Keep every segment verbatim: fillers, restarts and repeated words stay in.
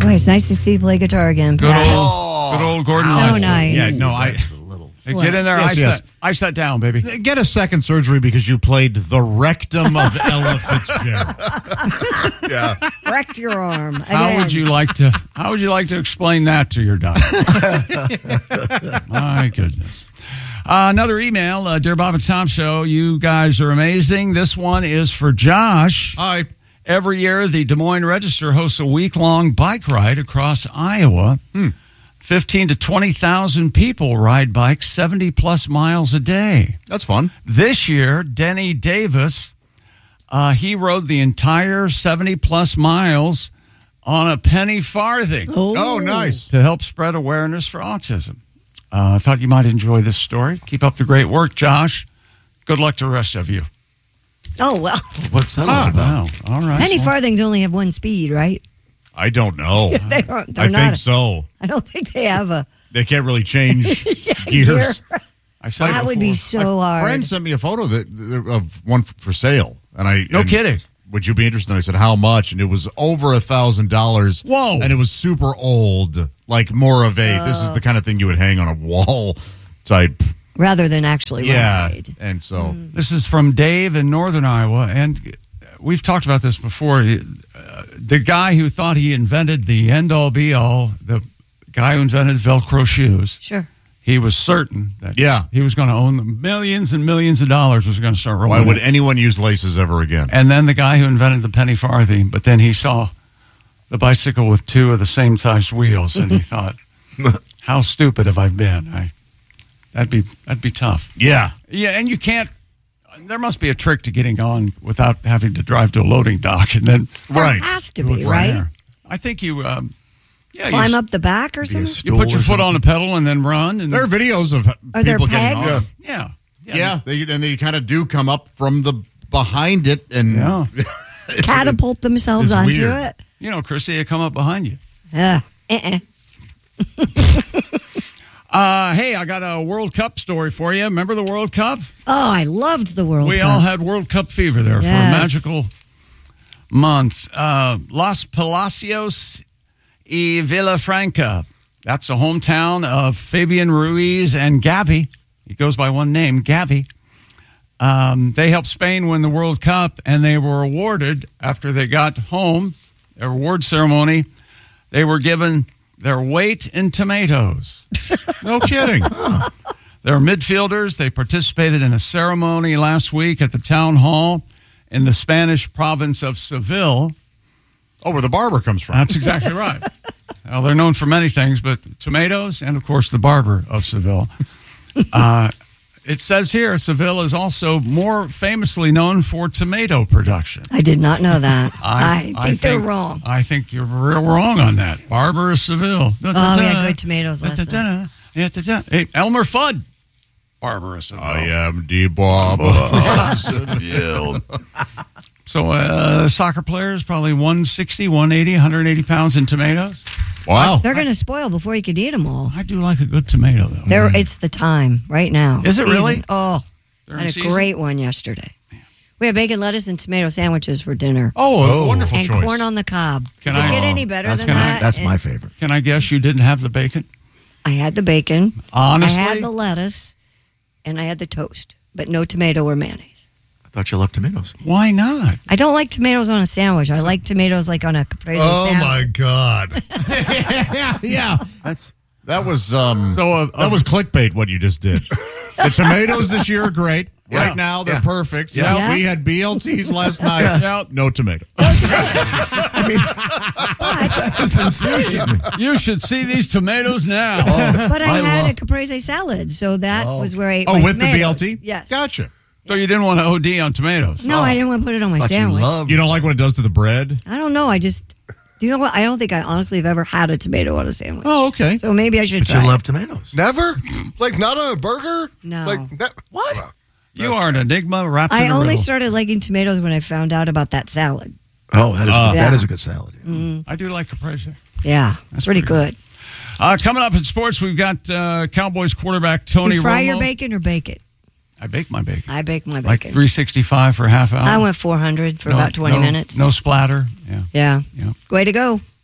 Boy, it's nice to see you play guitar again, Good Pat. old, good old Gordon So Lightfoot. nice. Yeah, no, I Hey, get in there, Yes, ice, yes. That, ice that down, baby. get a second surgery because you played the rectum of Ella Fitzgerald. Yeah. Wrecked your arm. Again. How would you like to? How would you like to explain that to your doctor? My goodness. Uh, another email, uh, Dear Bob and Tom Show. You guys are amazing. This one is for Josh. Hi. Every year, the Des Moines Register hosts a week-long bike ride across Iowa. Hmm. Fifteen to twenty thousand people ride bikes seventy plus miles a day. That's fun. This year, Denny Davis, uh, he rode the entire seventy plus miles on a penny farthing Oh, Oh, nice. to help spread awareness for autism. Uh, I thought you might enjoy this story. Keep up the great work, Josh. Good luck to the rest of you. Oh, well. What's that all Ah, about? Wow. All right. Penny Well, farthings only have one speed, right? I don't know. They aren't, they're I not think a- so. I don't think they have a They can't really change gears. gear. I said it That would be before. so My hard. friend sent me a photo that of one for sale, and I No and kidding. Would you be interested? And I said, how much? And it was over a thousand dollars. Whoa. And it was super old, like more of a. This is the kind of thing you would hang on a wall type. Rather than actually Yeah, ride. and so This is from Dave in Northern Iowa, and we've talked about this before. Uh, the guy who thought he invented the end-all, be-all, the guy who invented Velcro shoes, Sure. he was certain that Yeah. he was going to own them. Millions and millions of dollars was going to start rolling why would in. anyone use laces ever again? And then the guy who invented the penny farthing, but then he saw the bicycle with two of the same sized wheels, and he thought, how stupid have I been? I, that'd be that'd be tough. Yeah, Yeah, and you can't. There must be a trick to getting on without having to drive to a loading dock and then right. There has to do it be, from right? there. I think you, um, yeah, Climb you, up the back or Be a something? you put your stool or foot on the pedal and then run. And There are videos of Are there people getting on. pegs? yeah, yeah, Yeah, they, and they kind of do come up from the behind it and yeah. Catapult themselves it's onto weird. it? You know, Chrissy, they come up behind you. Yeah. Uh-uh. Uh, hey, I got a World Cup story for you. Remember the World Cup? Oh, I loved the World we Cup. all had World Cup fever there for a Yes. magical month. Uh, Los Palacios y Villafranca. That's the hometown of Fabian Ruiz and Gavi. He goes by one name, Gavi. Um, they helped Spain win the World Cup, and they were awarded, after they got home, their award ceremony, they were given their weight in tomatoes. no kidding. They're midfielders. They participated in a ceremony last week at the town hall in the Spanish province of Seville. Oh, where the barber comes from. That's exactly right. Well, they're known for many things, but tomatoes and, of course, the barber of Seville. Uh, it says here Seville is also more famously known for tomato production. I did not know that. I, I think they're wrong. I think you're real wrong on that. Barber of Seville. Oh, we had good tomatoes last night. Hey, Elmer Fudd. Barber of Seville. I am D. Bob. So uh, soccer players, probably one sixty, one eighty, one eighty pounds in tomatoes. Wow. They're going to spoil before you could eat them all. I do like a good tomato, though. There, it's the time right now. Is it Season. really? Oh, They're I in had a season? great one yesterday. We had bacon, lettuce, and tomato sandwiches for dinner. Oh, a wonderful and choice. corn on the cob. Can Does I- it get any better That's than my, that? that's And my favorite. Can I guess you didn't have the bacon? I had the bacon. Honestly? I had the lettuce, and I had the toast, but no tomato or mayonnaise. I thought you loved tomatoes. Why not? I don't like tomatoes on a sandwich. I like tomatoes like on a caprese Oh salad. my God! yeah, yeah. That's That was um. So, uh, that was clickbait. What you just did. The tomatoes this year are great. Yeah. Right now they're Yeah. perfect. Yeah. We had B L Ts last night. Yeah. No tomato. I mean, that's insane. You should see these tomatoes now. But I, I had love- a caprese salad, so that was where I ate Oh, my with the B L tomatoes. T. Yes. Gotcha. So you didn't want to O D on tomatoes? No, I didn't want to put it on my Thought you sandwich. loved. You don't like what it does to the bread? I don't know. I just, do you know what? I don't think I honestly have ever had a tomato on a sandwich. Oh, okay. So maybe I should But try. you it. love tomatoes. Never? Like, not on a burger? No. Like, that, What? You are an enigma wrapped in I a only riddle. started liking tomatoes when I found out about that salad. Oh, that is Uh, that Yeah. is a good salad. Yeah. I do like caprese. Yeah, That's pretty pretty good. Uh, coming up in sports, we've got uh, Cowboys quarterback Tony You fry Romo. your bacon or bake it? I bake my bacon. I bake my Like bacon. three sixty-five for a half hour. I went four hundred for No- about twenty no- minutes. No splatter. Yeah. Yeah. Yeah. Way to go.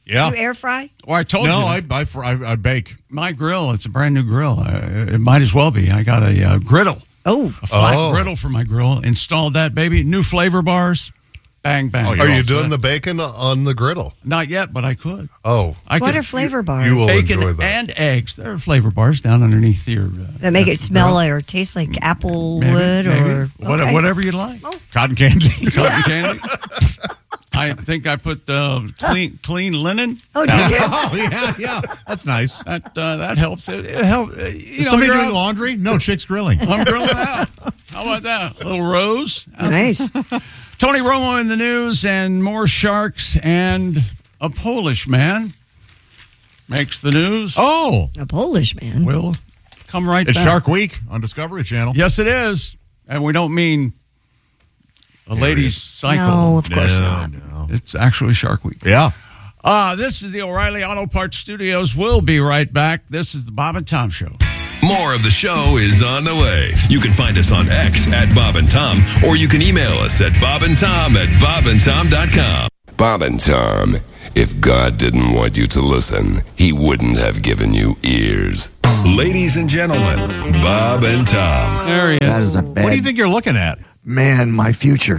Yeah. You air fry? Or I told No, you. I, I, fr- I, I bake. My grill, it's a brand new grill. Uh, it might as well be. I got a uh, griddle, Oh, a flat Oh. griddle for my grill. Installed that, baby. New flavor bars. Bang, bang. Oh, Are You're you all doing set. the bacon on the griddle? Not yet, but I could. Oh, I what could. are flavor bars? you will Bacon enjoy that. and eggs. There are flavor bars down underneath your... Uh, that make it smell like or taste like apple maybe, wood maybe. or What- okay. whatever you like. Cotton candy. Cotton candy. I think I put uh, clean clean linen. Oh, did you? Oh, yeah, yeah. That's nice. That uh, that helps. It, it helps. Uh, you Is know, somebody you're doing out- laundry? No, chick's grilling. I'm grilling out. How about that? A little rose. Nice. Tony Romo in the news and more sharks and a Polish man makes the news. Oh, A Polish man. We'll come right it's back. Shark Week on Discovery Channel. Yes, it is. And we don't mean a lady's cycle. No, of course No, not. no. It's actually Shark Week. Yeah. Uh, this is the O'Reilly Auto Parts Studios. We'll be right back. This is the Bob and Tom Show. More of the show is on the way. You can find us on X at Bob and Tom, or you can email us at bob and tom at bob and tom dot com. Bob and Tom, if God didn't want you to listen, he wouldn't have given you ears. Ladies and gentlemen, Bob and Tom. There he That is. is a bad What do you think you're looking at? man, my future.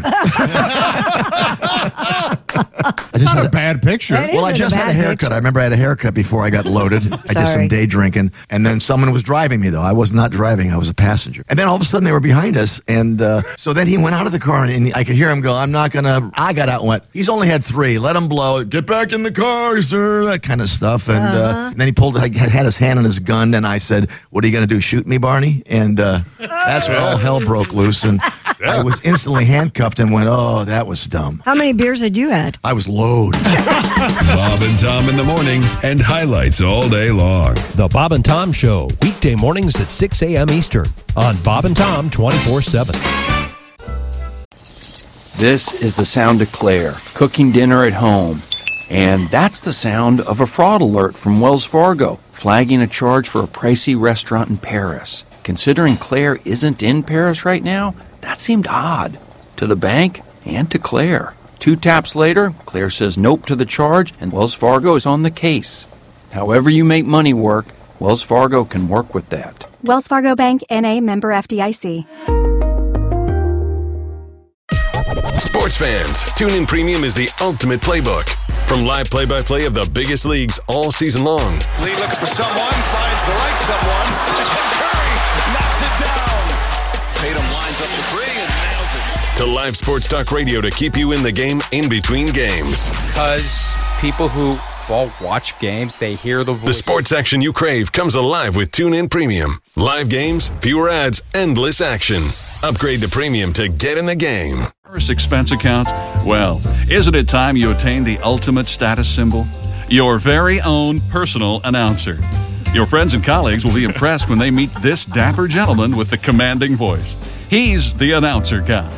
I just Not had a bad picture. That Well, I isn't a just had a bad haircut. picture. I remember I had a haircut before I got loaded. I did Sorry. some day drinking, and then someone was driving me, though. I was not driving. I was a passenger. And then all of a sudden, they were behind us, and uh, so then he went out of the car, and, and I could hear him go, I'm not going to... I got out and went, he's only had three. Let him blow. Get back in the car, sir. That kind of stuff. And, Uh-huh. uh, and then he pulled, had had his hand on his gun, and I said, what are you going to do, shoot me, Barney? And uh, that's when all hell broke loose, and I was instantly handcuffed and went, oh, that was dumb. How many beers had you had? I was loaded. Bob and Tom in the morning and highlights all day long. The Bob and Tom Show, weekday mornings at six a.m. Eastern on Bob and Tom twenty-four seven. This is the sound of Claire cooking dinner at home. And that's the sound of a fraud alert from Wells Fargo, flagging a charge for a pricey restaurant in Paris. Considering Claire isn't in Paris right now, that seemed odd to the bank and to Claire. Two taps later, Claire says nope to the charge, and Wells Fargo is on the case. However you make money work, Wells Fargo can work with that. Wells Fargo Bank, N A, member F D I C. Sports fans, TuneIn Premium is the ultimate playbook. From live play-by-play of the biggest leagues all season long. Lee looks for someone, finds the right someone, and Curry knocks it down. Tatum lines up the three and nails it. To live sports talk radio to keep you in the game in between games. Because people who, well, watch games, they hear the voice. The sports action you crave comes alive with TuneIn Premium. Live games, fewer ads, endless action. Upgrade to Premium to get in the game. First expense account? Well, isn't it time you attain the ultimate status symbol? Your very own personal announcer. Your friends and colleagues will be impressed when they meet this dapper gentleman with the commanding voice. He's the announcer guy.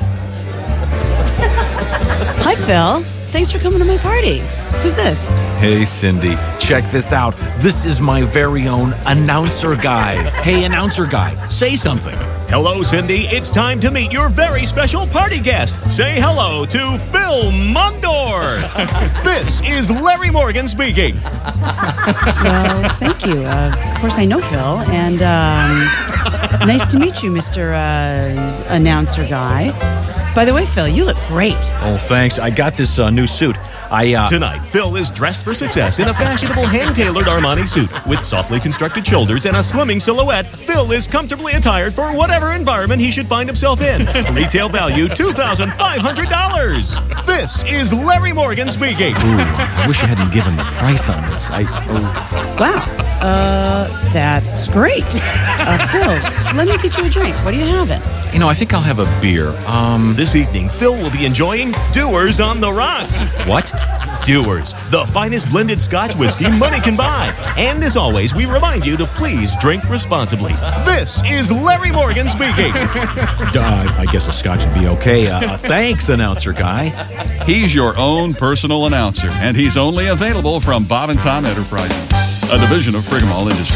Hi, Phil. Thanks for coming to my party. Who's this? Hey, Cindy. Check this out. This is my very own announcer guy. Hey, announcer guy, say something. Hello, Cindy. It's time to meet your very special party guest. Say hello to Phil Mondor. This is Larry Morgan speaking. Well, thank you. Uh, of course, I know Phil, and um, nice to meet you, Mister Uh, announcer guy. By the way, Phil, you look great. Oh, thanks. I got this uh, new suit. I, uh... Tonight, Phil is dressed for success in a fashionable hand-tailored Armani suit. With softly constructed shoulders and a slimming silhouette, Phil is comfortably attired for whatever environment he should find himself in. Retail value, two thousand five hundred dollars. This is Larry Morgan speaking. Ooh, I wish I hadn't given the price on this. I... Oh. Wow. Uh, that's great. Uh, Phil, let me get you a drink. What are you having? You know, I think I'll have a beer. Um... This evening, Phil will be enjoying Dewar's on the Rocks. What? Dewar's, the finest blended Scotch whiskey money can buy. And as always, we remind you to please drink responsibly. This is Larry Morgan speaking. uh, I guess a Scotch would be okay. Uh, thanks, announcer guy. He's your own personal announcer, and he's only available from Bob and Tom Enterprises, a division of Frigamall Industries.